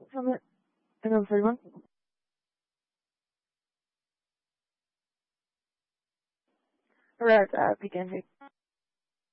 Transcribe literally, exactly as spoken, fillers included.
from it. And I'm sorry, one. Alright, uh, begin.